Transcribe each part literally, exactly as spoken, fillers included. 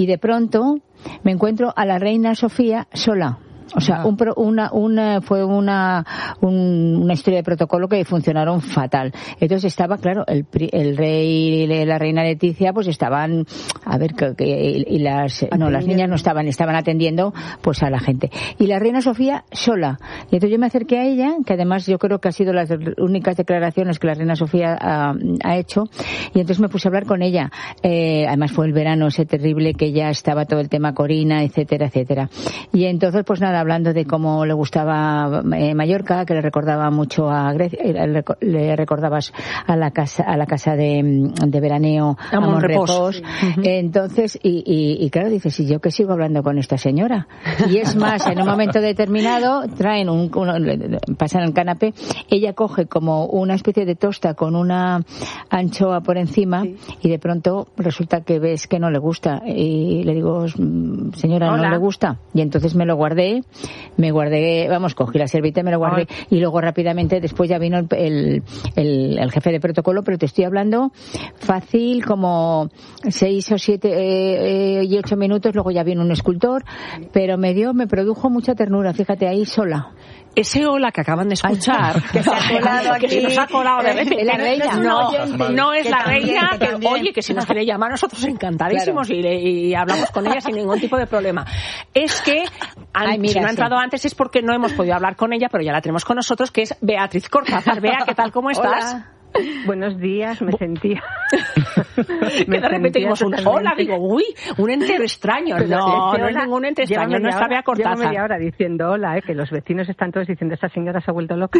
y de pronto me encuentro a la reina Sofía sola. O sea, un, una, una, fue una, un, una historia de protocolo que funcionaron fatal. Entonces estaba, claro, el, el rey y la reina Leticia, pues estaban, a ver, que, que, y las, no, las niñas no estaban, estaban atendiendo, pues a la gente. Y la reina Sofía sola. Y entonces yo me acerqué a ella, que además yo creo que ha sido las únicas declaraciones que la reina Sofía ha, ha hecho, y entonces me puse a hablar con ella. Eh, además fue el verano ese terrible que ya estaba todo el tema Corina, etcétera, etcétera. Y entonces, pues nada, hablando de cómo le gustaba eh, Mallorca, que le recordaba mucho a Grecia, le, le recordabas a la casa a la casa de, de veraneo a, a Monrepós. Sí. Entonces, y, y, y claro, dices, y yo que sigo hablando con esta señora. Y es más, en un momento determinado traen un, un pasan el canapé, ella coge como una especie de tosta con una anchoa por encima, sí. Y de pronto resulta que ves que no le gusta y le digo, señora, Hola. No le gusta. Y entonces me lo guardé. Me guardé, vamos, cogí la servilleta y me lo guardé. Ay. Y luego rápidamente después ya vino el, el, el, el jefe de protocolo, pero te estoy hablando fácil como seis o siete eh, y ocho minutos, luego ya vino un escultor, pero me dio, me produjo mucha ternura, fíjate, ahí sola. Ese hola que acaban de escuchar, Ay, que se ha colado aquí, que se nos ha colado de repente, la reina, no, no, no es la también, reina, que que, oye, que si nos quiere llamar nosotros encantadísimos, claro. y, le, y hablamos con ella sin ningún tipo de problema. Es que, Ay, mira, si no ha entrado sí. antes es porque no hemos podido hablar con ella, pero ya la tenemos con nosotros, que es Beatriz Cortázar. Bea, ¿qué tal, cómo estás? Hola. Buenos días, me sentía. me que de repente dimos un hola, digo, uy, un ente extraño. Pero no, no es ningún ente extraño, no está Bea Cortázar. Llevo media hora diciendo hola, eh, que los vecinos están todos diciendo, esta señora se ha vuelto loca.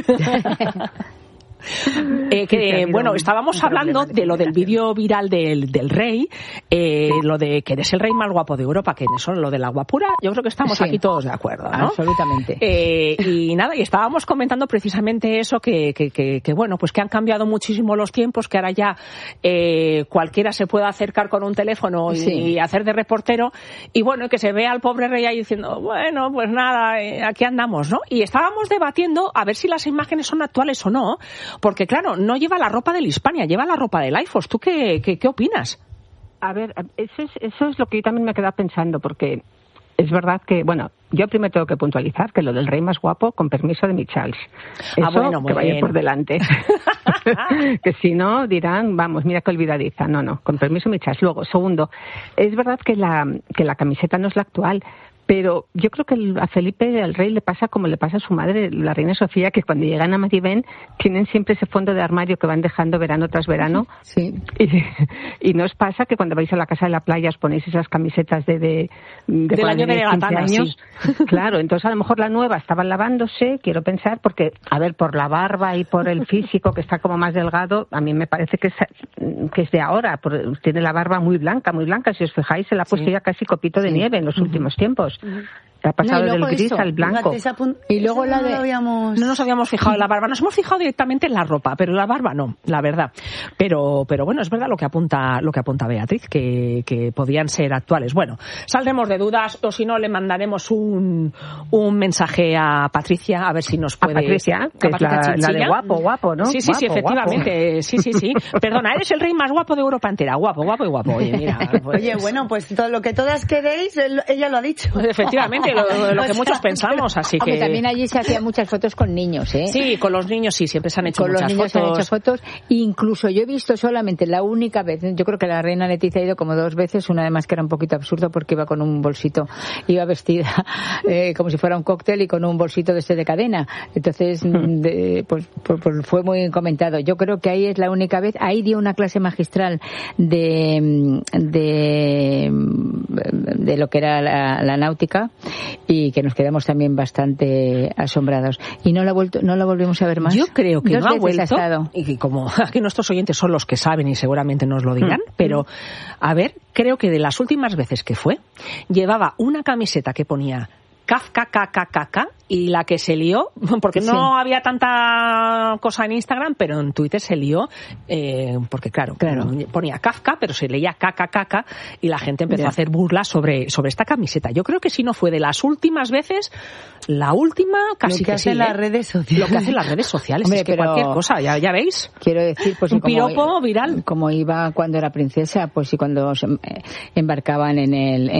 Eh, que, bueno, estábamos hablando de lo del vídeo viral del, del rey, eh, lo de que eres el rey más guapo de Europa, que eso, lo de la guapura, yo creo que estamos sí. aquí todos de acuerdo, ¿no? Absolutamente. Eh, y nada, y estábamos comentando precisamente eso, que, que, que, que bueno, pues que han cambiado muchísimo los tiempos, que ahora ya eh, cualquiera se puede acercar con un teléfono y, sí. y hacer de reportero, y bueno, que se ve al pobre rey ahí diciendo, bueno, pues nada, eh, aquí andamos, ¿no? Y estábamos debatiendo a ver si las imágenes son actuales o no, porque claro, no lleva la ropa del Hispania, lleva la ropa del iPhone. ¿Tú qué, qué, qué opinas? A ver, eso es, eso es lo que yo también me he quedado pensando, porque es verdad que, bueno, yo primero tengo que puntualizar que lo del rey más guapo, con permiso de mi Charles. Eso, ah, bueno, que vaya bien. por delante. Que si no, dirán, vamos, mira qué olvidadiza. No, no, con permiso de mi Charles. Luego, segundo, es verdad que la, que la camiseta no es la actual, pero yo creo que a Felipe, al rey, le pasa como le pasa a su madre, la reina Sofía, que cuando llegan a Maribén tienen siempre ese fondo de armario que van dejando verano tras verano. Sí. Y, y no os pasa que cuando vais a la casa de la playa os ponéis esas camisetas de, de, de del año de quince años. Sí. Claro, entonces a lo mejor la nueva estaba lavándose, quiero pensar, porque, a ver, por la barba y por el físico que está como más delgado, a mí me parece que es, que es de ahora. Por, tiene la barba muy blanca, muy blanca. Si os fijáis, se la ha puesto sí. ya casi copito de sí. nieve en los uh-huh. últimos tiempos. Ha pasado no, del gris eso, al blanco. Pun- y luego la de... No, habíamos... no nos habíamos fijado en la barba. Nos hemos fijado directamente en la ropa, pero la barba no, la verdad. Pero pero bueno, es verdad lo que apunta lo que apunta Beatriz, que, que podían ser actuales. Bueno, saldremos de dudas, o si no, le mandaremos un, un mensaje a Patricia, a ver si nos puede... A Patricia, que a Patricia es la, la de guapo, guapo, ¿no? Sí, sí, guapo, sí, efectivamente. Guapo. Sí, sí, sí. Perdona, eres el rey más guapo de Europa entera. Guapo, guapo y guapo. Oye, mira. Pues... Oye, bueno, pues todo lo que todas queréis, ella lo ha dicho. Efectivamente, lo, lo que muchos pensamos, así que... Aunque también allí se hacían muchas fotos con niños, ¿eh? Sí, con los niños sí, siempre se han hecho con muchas los niños fotos. Se han hecho fotos. Incluso yo he visto solamente la única vez, yo creo que la reina Leticia ha ido como dos veces, una además que era un poquito absurdo porque iba con un bolsito, iba vestida eh, como si fuera un cóctel y con un bolsito de este de cadena. Entonces, de, pues, pues, pues fue muy comentado. Yo creo que ahí es la única vez, ahí dio una clase magistral de de, de lo que era la, la náutica y que nos quedamos también bastante asombrados. Y no la, vuelto, no la volvimos a ver más. Yo creo que Dos no ha vuelto. Ha estado. Y que como aquí nuestros oyentes son los que saben y seguramente nos lo dirán, mm. pero a ver, creo que de las últimas veces que fue, llevaba una camiseta que ponía Kafka, Kaka, Kaka, y la que se lió, porque sí. no había tanta cosa en Instagram, pero en Twitter se lió, eh, porque claro, claro, ponía Kafka, pero se leía Kaka, Kaka, y la gente empezó yeah. a hacer burlas sobre, sobre esta camiseta. Yo creo que si no fue de las últimas veces, la última casi lo que, que hacen sí, las ¿eh? redes sociales. Lo que hacen las redes sociales, Hombre, es que cualquier cosa, ya, ya veis. Quiero decir, pues un como, piropo viral. Como iba cuando era princesa, pues y cuando se embarcaban en el